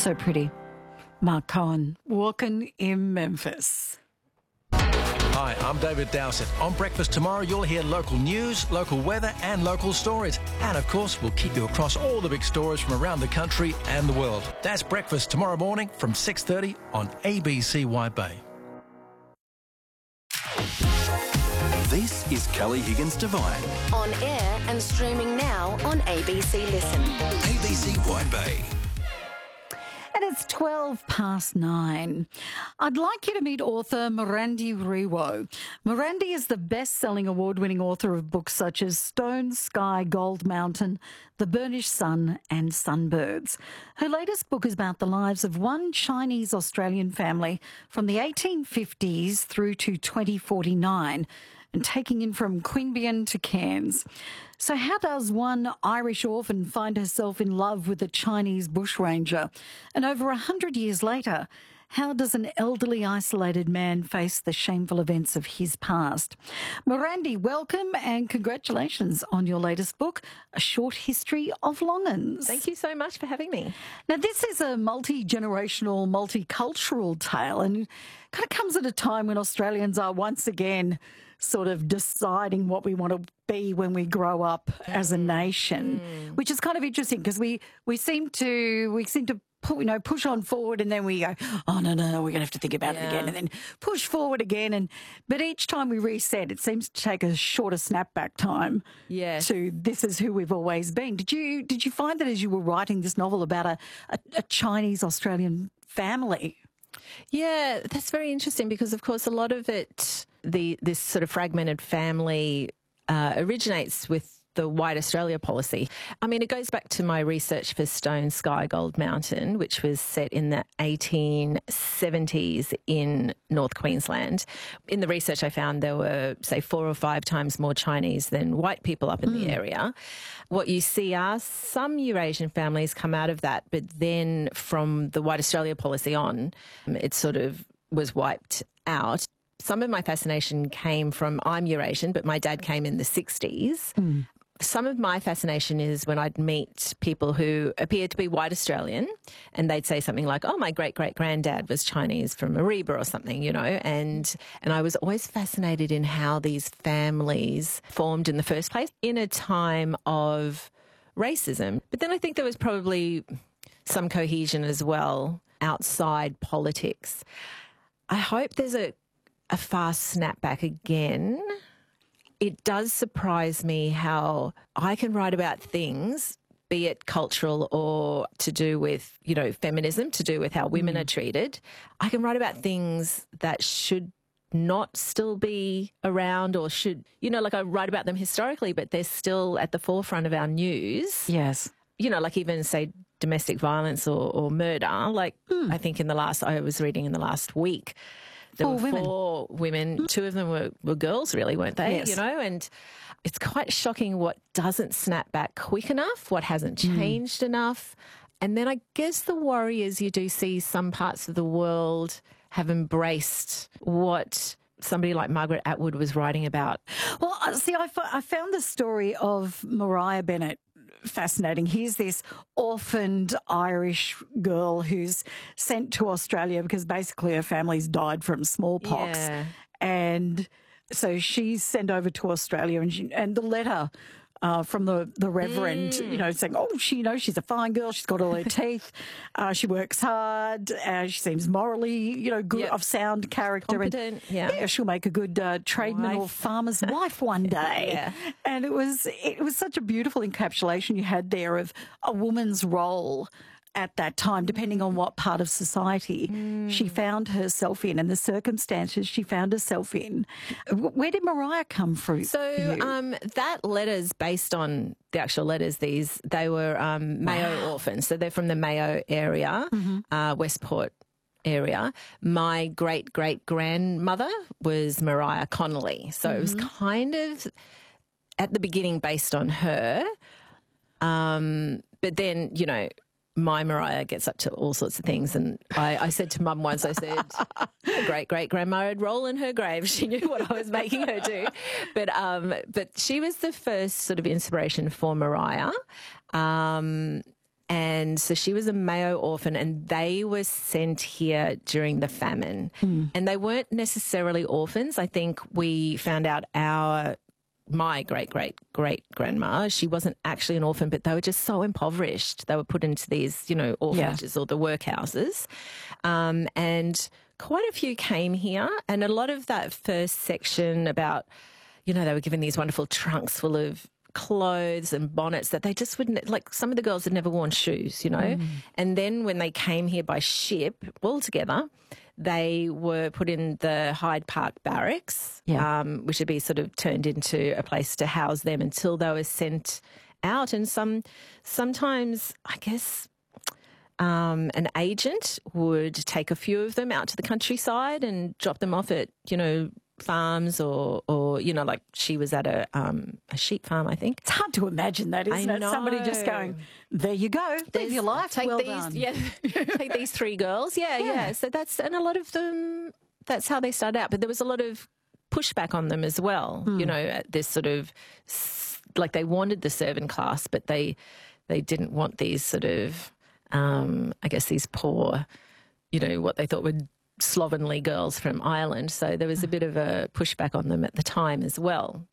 So pretty. Mark Cohen, walking in Memphis. Hi, I'm David Dowsett. On Breakfast tomorrow, you'll hear local news, local weather and local stories. And of course, we'll keep you across all the big stories from around the country and the world. That's Breakfast tomorrow morning from 6:30 on ABC White Bay. This is Kelly Higgins Divine. On air and streaming now on ABC Listen. ABC White Bay. And it's 9:12. I'd like you to meet author Mirandy Riwo. Mirandy is the best-selling award-winning author of books such as Stone, Sky, Gold Mountain, The Burnished Sun and Sunbirds. Her latest book is about the lives of one Chinese-Australian family from the 1850s through to 2049 and taking in from Queanbeyan to Cairns. So how does one Irish orphan find herself in love with a Chinese bushranger? And over 100 years later, how does an elderly, isolated man face the shameful events of his past? Mirandy, welcome and congratulations on your latest book, A Short History of Longans. Thank you so much for having me. Now, this is a multi-generational, multicultural tale and kind of comes at a time when Australians are once again sort of deciding what we want to be when we grow up as a nation, which is kind of interesting because we seem to push on forward and then we go, oh, no, we're going to have to think about it again and then push forward again. But each time we reset, it seems to take a shorter snapback time to this is who we've always been. Did you find that as you were writing this novel about a Chinese-Australian family? Yeah, that's very interesting because, of course, a lot of it, this sort of fragmented family originates with the White Australia policy. I mean, it goes back to my research for Stone, Sky, Gold Mountain, which was set in the 1870s in North Queensland. In the research I found there were, say, 4 or 5 times more Chinese than white people up in the area. What you see are some Eurasian families come out of that, but then from the White Australia policy on, it sort of was wiped out. Some of my fascination came from, I'm Eurasian, but my dad came in the 60s. Some of my fascination is when I'd meet people who appeared to be white Australian and they'd say something like, oh, my great-great-granddad was Chinese from Mareeba or something, you know, and I was always fascinated in how these families formed in the first place in a time of racism. But then I think there was probably some cohesion as well outside politics. I hope there's a fast snapback again. It does surprise me how I can write about things, be it cultural or to do with, you know, feminism, to do with how women are treated. I can write about things that should not still be around or should, you know, like I write about them historically, but they're still at the forefront of our news. Yes. You know, like even, say, domestic violence or murder. Like I think I was reading in the last week, there were 4 women. 2 of them were girls, really, weren't they? Yes. You know, and it's quite shocking what doesn't snap back quick enough, what hasn't changed enough. And then I guess the worry is you do see some parts of the world have embraced what somebody like Margaret Atwood was writing about. Well, see, I found the story of Mariah Bennett fascinating. Here's this orphaned Irish girl who's sent to Australia because basically her family's died from smallpox. Yeah. And so she's sent over to Australia and the letter from the Reverend, you know, saying, oh, she's a fine girl. She's got all her teeth. She works hard. She seems morally, you know, good, of sound character. Competent, and, she'll make a good tradesman or farmer's wife one day. And it was such a beautiful encapsulation you had there of a woman's role at that time, depending on what part of society she found herself in and the circumstances she found herself in. Where did Mariah come from? So that letter's based on the actual letters. They were Mayo orphans. So they're from the Mayo area, Westport area. My great-great-grandmother was Mariah Connolly. So it was kind of at the beginning based on her. But then, you know, my Mariah gets up to all sorts of things. And I said to Mum once, I said, her great-great-grandma would roll in her grave. She knew what I was making her do. But she was the first sort of inspiration for Mariah. And so she was a Mayo orphan, and they were sent here during the famine. And they weren't necessarily orphans. I think we found out my great-great-great-grandma, she wasn't actually an orphan, but they were just so impoverished. They were put into these, orphanages or the workhouses. And quite a few came here. And a lot of that first section about, they were given these wonderful trunks full of clothes and bonnets that they just wouldn't, like some of the girls had never worn shoes, And then when they came here by ship all together, they were put in the Hyde Park barracks, which would be sort of turned into a place to house them until they were sent out. And sometimes, I guess, an agent would take a few of them out to the countryside and drop them off at, farms or like she was at a sheep farm, I think. It's hard to imagine that, isn't it? Somebody just going, there you go, live your life, take well these, done. Yeah, take these 3 girls. Yeah. So and a lot of them, that's how they started out. But there was a lot of pushback on them as well, this sort of, like they wanted the servant class, but they didn't want these sort of, I guess these poor, what they thought were slovenly girls from Ireland. So there was a bit of a pushback on them at the time as well.